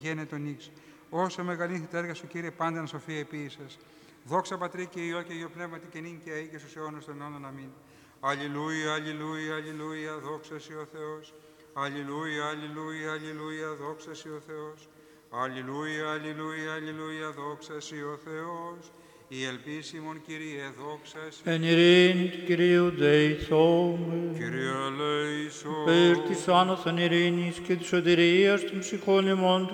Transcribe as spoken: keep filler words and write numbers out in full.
Γένε τον ύξ. Όσο μεγαλύνθη τα έργα σου, Κύριε, πάντα εν σοφία επίησας. Δόξα Πατρί και Υιό και Υιό Πνεύματι και νυν και αεί και στους αιώνας των αιώνων. Αμήν. Αλληλούια, αλληλούια, αλληλούια, δόξα σοι ο Θεός. Αλληλούια, αλληλούια, αλληλούια, δόξα σοι ο Θεός. Αλληλούια, αλληλούια, αλληλούια, δόξα σοι ο Θεός. Η ελπίσιμον, Κύριε, δόξα σοι. Εν ειρήνη του Κυρίου δεηθώμε. Κύριε, ελέησον. Περ της άνωθεν ειρήνης και της σωτηρίας των ψυχών ημών